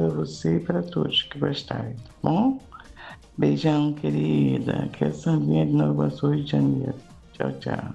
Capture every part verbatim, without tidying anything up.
você e para todos que gostarem, tá bom? Beijão, querida. Que é a Sandrinha de Nova Iguaçu, Rio de Janeiro. Tchau, tchau.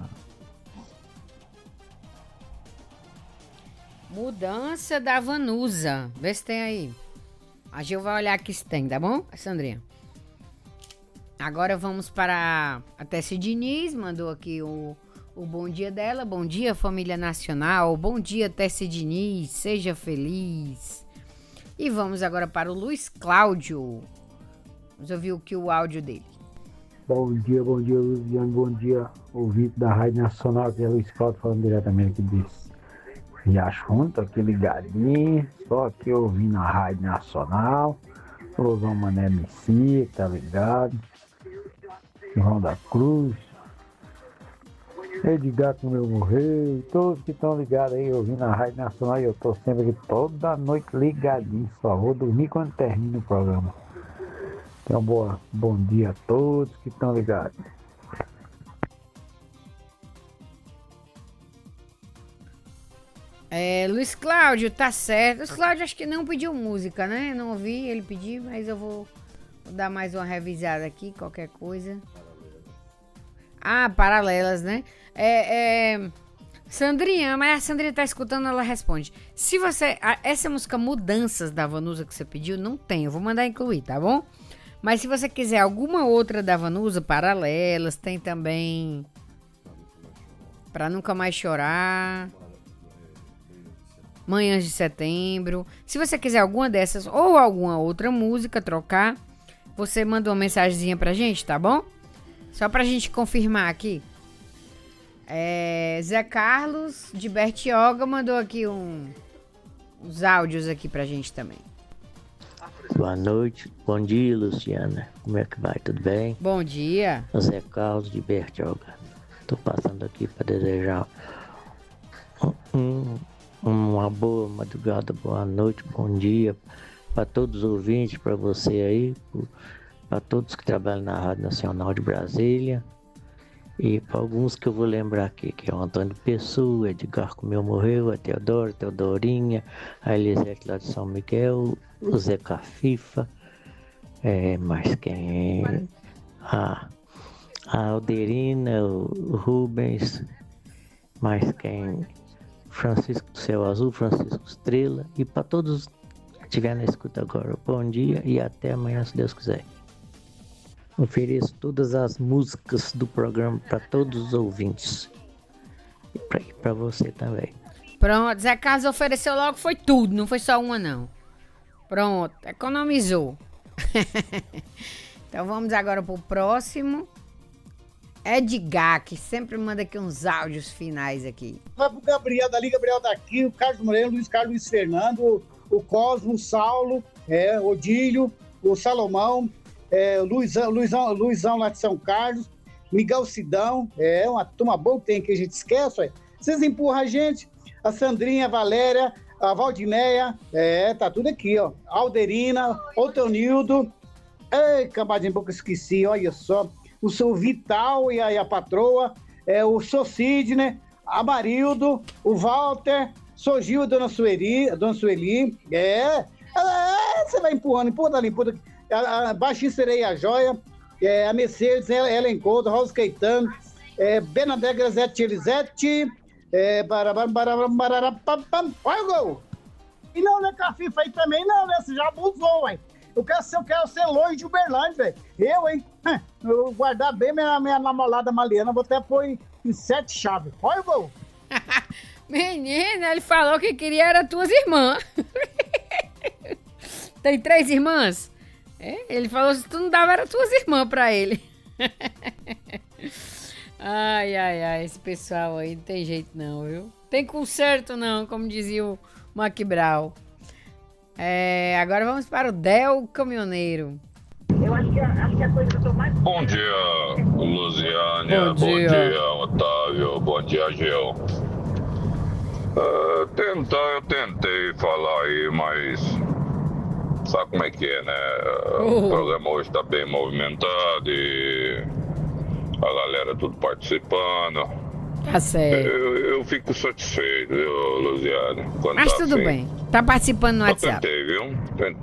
Mudança da Vanusa. Vê se tem aí. A Gil vai olhar aqui se tem, tá bom, Sandrinha? Agora vamos para a Tessia Diniz. Mandou aqui o, o bom dia dela. Bom dia, família nacional. Bom dia, Tessia Diniz. Seja feliz. E vamos agora para o Luiz Cláudio. Vamos ouvir o que o áudio dele. Bom dia, bom dia, Luciano. Bom dia, ouvinte da Rádio Nacional. Aqui é Luiz Cláudio falando diretamente aqui desse Riachão. Tô aqui ligadinho. Só aqui ouvindo a Rádio Nacional. Losão Mané Messi, tá ligado? João da Cruz. Edgar que meu morreu. Todos que estão ligados aí ouvindo a Rádio Nacional. E eu tô sempre aqui toda noite ligadinho. Só vou dormir quando termina o programa. Então, boa, bom dia a todos que estão ligados. É, Luiz Cláudio, tá certo. Luiz Cláudio acho que não pediu música, né? Não ouvi ele pedir, mas eu vou, vou dar mais uma revisada aqui, qualquer coisa. Ah, paralelas, né? É, é, Sandrinha, mas a Sandrinha tá escutando, ela responde. Se você... a, essa música Mudanças da Vanusa que você pediu, não tem. Eu vou mandar incluir, tá bom? Mas se você quiser alguma outra da Vanusa, paralelas, tem também Pra Nunca Mais Chorar, Manhãs de Setembro. Se você quiser alguma dessas ou alguma outra música, trocar, você manda uma mensagenzinha pra gente, tá bom? Só pra gente confirmar aqui. É, Zé Carlos de Bertioga mandou aqui um, uns áudios aqui pra gente também. Boa noite, bom dia, Luciana. Como é que vai? Tudo bem? Bom dia. Zé Carlos de Bertioga. Tô passando aqui para desejar um, um, uma boa madrugada, boa noite, bom dia para todos os ouvintes, para você aí, para todos que trabalham na Rádio Nacional de Brasília e para alguns que eu vou lembrar aqui, que é o Antônio Pessoa, Edgar Comeu Morreu, a Teodoro, Teodorinha, a Elisete lá de São Miguel, o Zé Cafifa, é, mais quem é? A, a Alderina, o Rubens, mais quem? Francisco do Céu Azul, Francisco Estrela, e para todos que estiverem na escuta agora, bom dia e até amanhã, se Deus quiser. Ofereço todas as músicas do programa para todos os ouvintes e para você também. Pronto, Zé Carlos ofereceu logo, foi tudo, não foi só uma não. Pronto, economizou. Então vamos agora pro próximo. Edgar, que sempre manda aqui uns áudios finais aqui. Vai pro Gabriel dali, Gabriel daqui, o Carlos Moreira, Luiz Carlos Luiz Fernando, o Cosmo, o Saulo, é, o Odílio, o Salomão, é, o Luizão, Luizão, Luizão lá de São Carlos, Miguel Sidão, é uma turma boa que tem que a gente esquece, ué. Vocês empurram a gente, a Sandrinha, a Valéria, a Valdineia, é, tá tudo aqui, ó. Alderina, o Teonildo, ei, cambadinho pouco esqueci, olha só. O seu Vital e a, e a patroa, é, o seu Sidney, a Marildo, o Walter, sou Gil, a Dona Sueli, a Dona Sueli, é, é, você vai empurrando, empurra dali, empurra daqui. A, a Baixinha Sereia, a Joia, é, a Mercedes, Ellen Couto, Rosa Caetano, é, Bernadette Grazete Elisete, é, barabam, barabam, barabam, pam, pam, olha o gol! E não, né, Cafifa aí também não, né, você já abusou, ué. Eu quero ser, eu quero ser longe de Uberlândia, velho. Eu, hein? Eu vou guardar bem minha, minha namorada Maliana, vou até pôr em, em sete chaves. Olha o gol! Menina, ele falou que queria era tuas irmãs. Tem três irmãs? É, ele falou que se tu não dava era tuas irmãs pra ele. Ai, ai, ai, esse pessoal aí não tem jeito não, viu? Tem conserto não, como dizia o Maquibral. É, agora vamos para o Del Caminhoneiro. Eu acho que, acho que a coisa que eu tô mais... Bom dia, Luziânia. Bom dia. Bom dia, Otávio. Bom dia, Gil. Uh, tentar, eu tentei falar aí, mas sabe como é que é, né? Uhum. O programa hoje tá bem movimentado e a galera tudo participando. Tá certo. Eu, eu fico satisfeito, viu, Luziânia? Mas tá tudo assim. bem. Tá participando no Eu WhatsApp. tentei, viu? Tentei.